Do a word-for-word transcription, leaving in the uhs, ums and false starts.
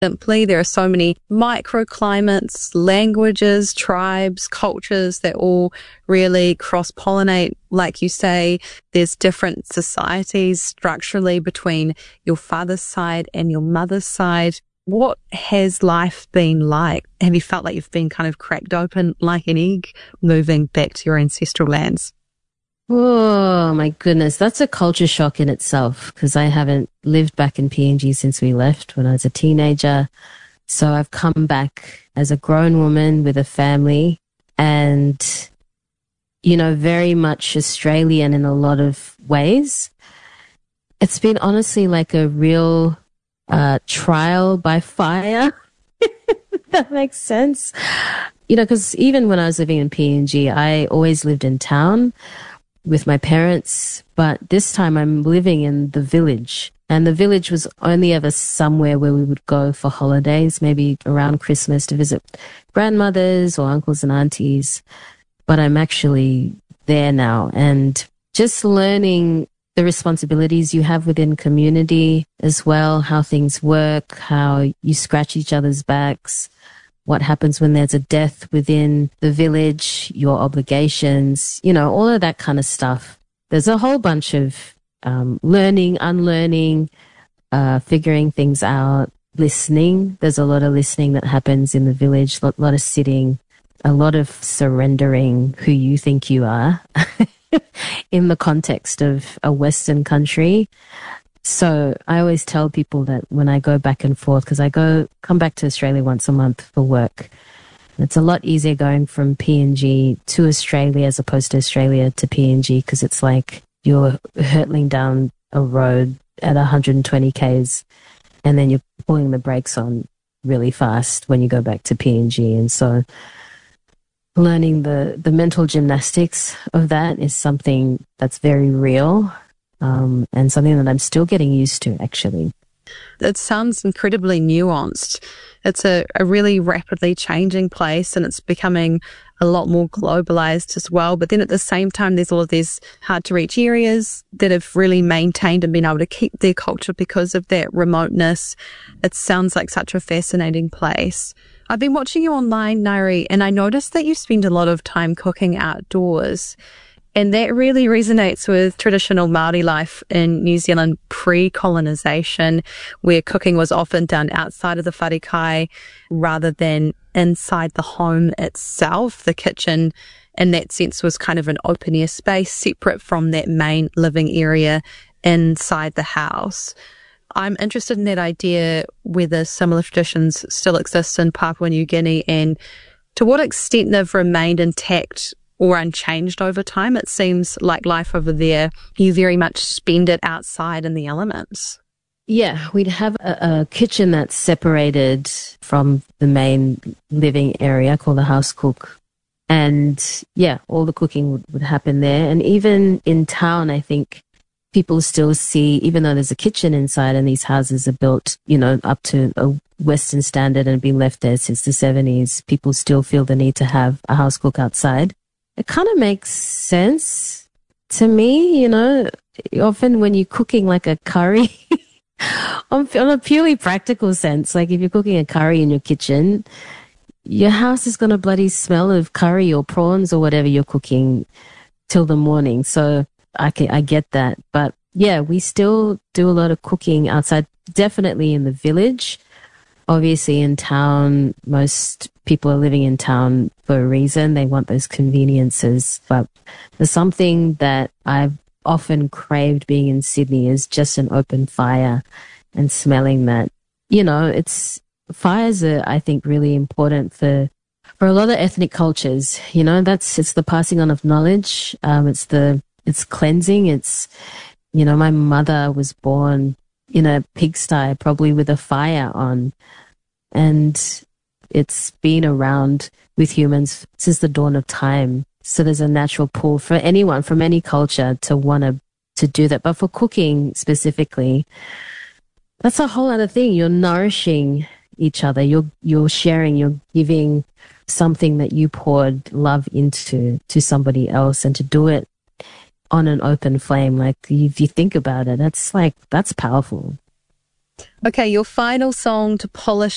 Simply, there are so many microclimates, languages, tribes, cultures that all really cross-pollinate. Like you say, there's different societies structurally between your father's side and your mother's side. What has life been like? Have you felt like you've been kind of cracked open like an egg moving back to your ancestral lands? Oh, my goodness. That's a culture shock in itself because I haven't lived back in P N G since we left when I was a teenager. So I've come back as a grown woman with a family and, you know, very much Australian in a lot of ways. It's been honestly like a real uh, trial by fire. If that makes sense. You know, because even when I was living in P N G, I always lived in town with my parents, but this time I'm living in the village. And the village was only ever somewhere where we would go for holidays, maybe around Christmas to visit grandmothers or uncles and aunties. But I'm actually there now and just learning the responsibilities you have within community as well, how things work, how you scratch each other's backs, what happens when there's a death within the village, your obligations, you know, all of that kind of stuff. There's a whole bunch of um, learning, unlearning, uh, figuring things out, listening. There's a lot of listening that happens in the village, a lot, lot of sitting, a lot of surrendering who you think you are in the context of a Western country. So I always tell people that when I go back and forth, because I go come back to Australia once a month for work, it's a lot easier going from P N G to Australia as opposed to Australia to P N G because it's like you're hurtling down a road at one hundred twenty kays and then you're pulling the brakes on really fast when you go back to P N G. And so learning the, the mental gymnastics of that is something that's very real. Um, and something that I'm still getting used to, actually. It sounds incredibly nuanced. It's a, a really rapidly changing place and it's becoming a lot more globalized as well. But then at the same time, there's all of these hard to reach areas that have really maintained and been able to keep their culture because of that remoteness. It sounds like such a fascinating place. I've been watching you online, Ngaire, and I noticed that you spend a lot of time cooking outdoors. And that really resonates with traditional Māori life in New Zealand pre-colonisation, where cooking was often done outside of the wharekai rather than inside the home itself. The kitchen, in that sense, was kind of an open-air space separate from that main living area inside the house. I'm interested in that idea whether similar traditions still exist in Papua New Guinea and to what extent they've remained intact or unchanged over time. It seems like life over there, you very much spend it outside in the elements. Yeah, we'd have a, a kitchen that's separated from the main living area called the house cook. And yeah, all the cooking would, would happen there. And even in town, I think people still see, even though there's a kitchen inside and these houses are built, you know, up to a Western standard and been left there since the seventies, people still feel the need to have a house cook outside. It kind of makes sense to me, you know, often when you're cooking like a curry, on, on a purely practical sense, like if you're cooking a curry in your kitchen, your house is going to bloody smell of curry or prawns or whatever you're cooking till the morning. So I can, I get that. But yeah, we still do a lot of cooking outside, definitely in the village. Obviously in town, most people are living in town for a reason. They want those conveniences. But there's something that I've often craved being in Sydney is just an open fire and smelling that. You know, it's fires are, I think, really important for for a lot of ethnic cultures. You know, that's it's the passing on of knowledge. Um, it's the it's cleansing. It's, you know, my mother was born in a pigsty, probably with a fire on. And it's been around with humans since the dawn of time. So there's a natural pull for anyone from any culture to want to, to do that. But for cooking specifically, that's a whole other thing. You're nourishing each other. You're, you're sharing, you're giving something that you poured love into to somebody else, and to do it on an open flame. Like, if you think about it, that's like, that's powerful. Okay, your final song to polish